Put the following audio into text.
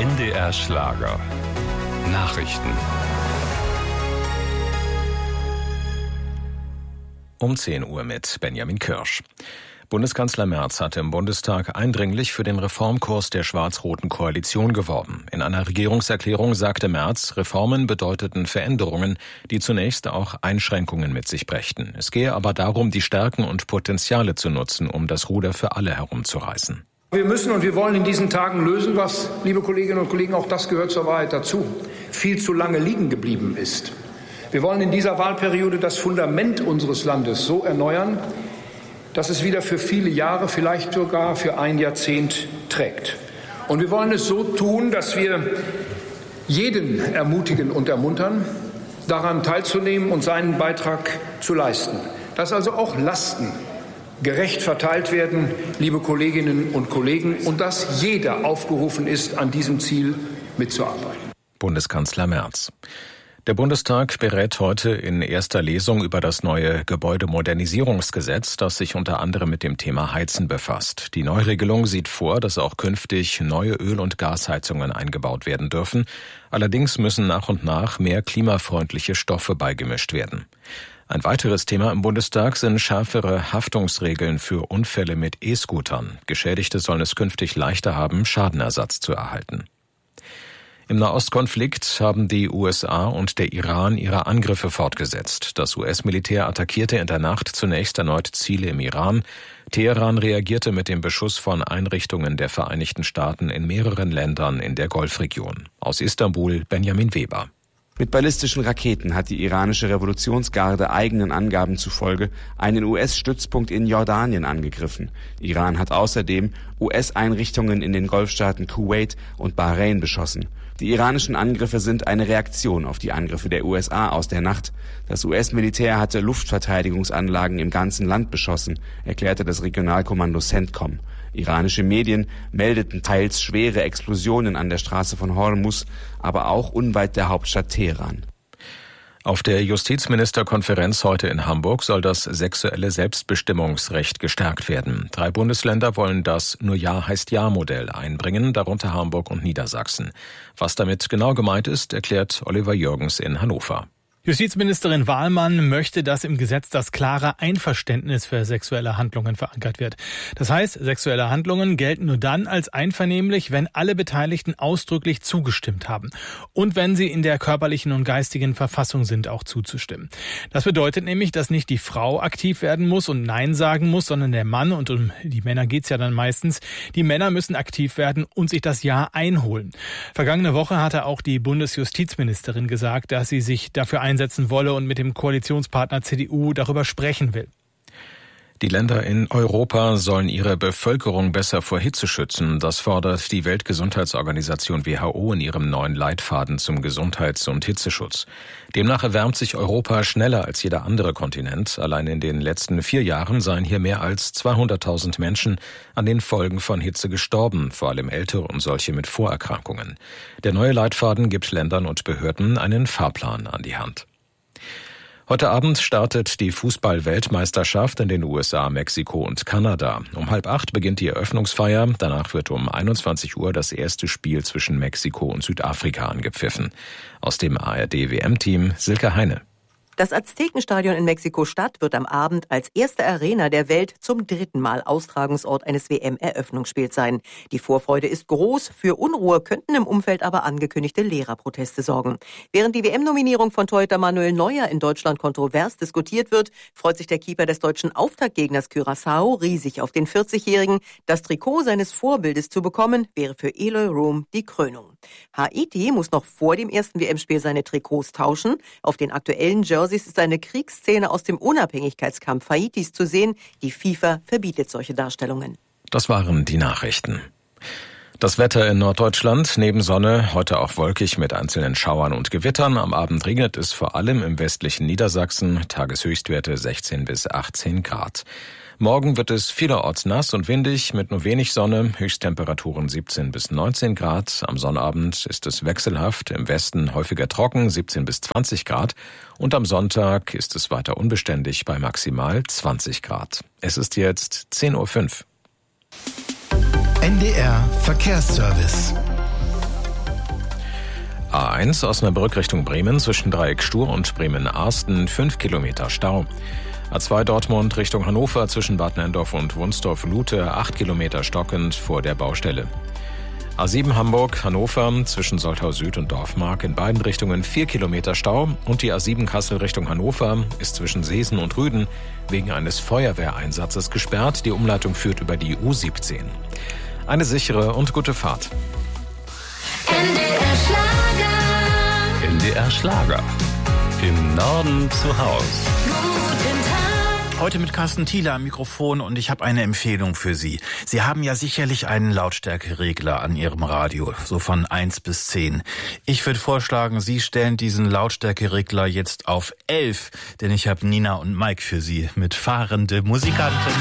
NDR Schlager. Nachrichten. Um 10 Uhr mit Benjamin Kirsch. Bundeskanzler Merz hat im Bundestag eindringlich für den Reformkurs der schwarz-roten Koalition geworben. In einer Regierungserklärung sagte Merz, Reformen bedeuteten Veränderungen, die zunächst auch Einschränkungen mit sich brächten. Es gehe aber darum, die Stärken und Potenziale zu nutzen, um das Ruder für alle herumzureißen. Wir müssen und wir wollen in diesen Tagen lösen, was, liebe Kolleginnen und Kollegen, auch das gehört zur Wahrheit dazu, viel zu lange liegen geblieben ist. Wir wollen in dieser Wahlperiode das Fundament unseres Landes so erneuern, dass es wieder für viele Jahre, vielleicht sogar für ein Jahrzehnt trägt. Und wir wollen es so tun, dass wir jeden ermutigen und ermuntern, daran teilzunehmen und seinen Beitrag zu leisten. Dass also auch Lasten gerecht verteilt werden, liebe Kolleginnen und Kollegen, und dass jeder aufgerufen ist, an diesem Ziel mitzuarbeiten. Bundeskanzler Merz. Der Bundestag berät heute in erster Lesung über das neue Gebäudemodernisierungsgesetz, das sich unter anderem mit dem Thema Heizen befasst. Die Neuregelung sieht vor, dass auch künftig neue Öl- und Gasheizungen eingebaut werden dürfen. Allerdings müssen nach und nach mehr klimafreundliche Stoffe beigemischt werden. Ein weiteres Thema im Bundestag sind schärfere Haftungsregeln für Unfälle mit E-Scootern. Geschädigte sollen es künftig leichter haben, Schadenersatz zu erhalten. Im Nahostkonflikt haben die USA und der Iran ihre Angriffe fortgesetzt. Das US-Militär attackierte in der Nacht zunächst erneut Ziele im Iran. Teheran reagierte mit dem Beschuss von Einrichtungen der Vereinigten Staaten in mehreren Ländern in der Golfregion. Aus Istanbul Benjamin Weber. Mit ballistischen Raketen hat die iranische Revolutionsgarde eigenen Angaben zufolge einen US-Stützpunkt in Jordanien angegriffen. Iran hat außerdem US-Einrichtungen in den Golfstaaten Kuwait und Bahrain beschossen. Die iranischen Angriffe sind eine Reaktion auf die Angriffe der USA aus der Nacht. Das US-Militär hatte Luftverteidigungsanlagen im ganzen Land beschossen, erklärte das Regionalkommando CENTCOM. Iranische Medien meldeten teils schwere Explosionen an der Straße von Hormuz, aber auch unweit der Hauptstadt Teheran. Auf der Justizministerkonferenz heute in Hamburg soll das sexuelle Selbstbestimmungsrecht gestärkt werden. 3 Bundesländer wollen das Nur-Ja-heißt-Ja-Modell einbringen, darunter Hamburg und Niedersachsen. Was damit genau gemeint ist, erklärt Oliver Jürgens in Hannover. Justizministerin Wahlmann möchte, dass im Gesetz das klare Einverständnis für sexuelle Handlungen verankert wird. Das heißt, sexuelle Handlungen gelten nur dann als einvernehmlich, wenn alle Beteiligten ausdrücklich zugestimmt haben und wenn sie in der körperlichen und geistigen Verfassung sind, auch zuzustimmen. Das bedeutet nämlich, dass nicht die Frau aktiv werden muss und Nein sagen muss, sondern der Mann, und um die Männer geht's ja dann meistens, die Männer müssen aktiv werden und sich das Ja einholen. Vergangene Woche hatte auch die Bundesjustizministerin gesagt, dass sie sich dafür einsetzen wolle und mit dem Koalitionspartner CDU darüber sprechen will. Die Länder in Europa sollen ihre Bevölkerung besser vor Hitze schützen. Das fordert die Weltgesundheitsorganisation WHO in ihrem neuen Leitfaden zum Gesundheits- und Hitzeschutz. Demnach erwärmt sich Europa schneller als jeder andere Kontinent. Allein in den letzten 4 Jahren seien hier mehr als 200.000 Menschen an den Folgen von Hitze gestorben, vor allem Ältere und solche mit Vorerkrankungen. Der neue Leitfaden gibt Ländern und Behörden einen Fahrplan an die Hand. Heute Abend startet die Fußball-Weltmeisterschaft in den USA, Mexiko und Kanada. Um 7:30 beginnt die Eröffnungsfeier. Danach wird um 21 Uhr das erste Spiel zwischen Mexiko und Südafrika angepfiffen. Aus dem ARD-WM-Team Silke Heine. Das Aztekenstadion in Mexiko-Stadt wird am Abend als erste Arena der Welt zum 3. Mal Austragungsort eines WM-Eröffnungsspiels sein. Die Vorfreude ist groß, für Unruhe könnten im Umfeld aber angekündigte Lehrerproteste sorgen. Während die WM-Nominierung von Torhüter Manuel Neuer in Deutschland kontrovers diskutiert wird, freut sich der Keeper des deutschen Auftaktgegners Curaçao riesig auf den 40-Jährigen. Das Trikot seines Vorbildes zu bekommen, wäre für Eloy Room die Krönung. Haiti muss noch vor dem ersten WM-Spiel seine Trikots tauschen. Auf den aktuellen Jerseys ist eine Kriegsszene aus dem Unabhängigkeitskampf Haitis zu sehen. Die FIFA verbietet solche Darstellungen. Das waren die Nachrichten. Das Wetter in Norddeutschland, neben Sonne, heute auch wolkig mit einzelnen Schauern und Gewittern. Am Abend regnet es vor allem im westlichen Niedersachsen, Tageshöchstwerte 16 bis 18 Grad. Morgen wird es vielerorts nass und windig mit nur wenig Sonne, Höchsttemperaturen 17 bis 19 Grad. Am Sonnabend ist es wechselhaft, im Westen häufiger trocken, 17 bis 20 Grad. Und am Sonntag ist es weiter unbeständig bei maximal 20 Grad. Es ist jetzt 10:05 Uhr. NDR Verkehrsservice. A1 Osnabrück Richtung Bremen zwischen Dreieck Stur und Bremen-Arsten 5 Kilometer Stau. A2 Dortmund Richtung Hannover zwischen Bad Nenndorf und Wunstorf-Lute 8 Kilometer stockend vor der Baustelle. A7 Hamburg-Hannover zwischen Soltau Süd und Dorfmark in beiden Richtungen 4 Kilometer Stau und die A7 Kassel Richtung Hannover ist zwischen Seesen und Rüden wegen eines Feuerwehreinsatzes gesperrt. Die Umleitung führt über die U17. Eine sichere und gute Fahrt. NDR Schlager. NDR Schlager. Im Norden zu Hause. Heute mit Carsten Thiele am Mikrofon und ich habe eine Empfehlung für Sie. Sie haben ja sicherlich einen Lautstärkeregler an Ihrem Radio, so von 1 bis 10. Ich würde vorschlagen, Sie stellen diesen Lautstärkeregler jetzt auf 11, denn ich habe Nina und Mike für Sie mit Fahrende Musikanten.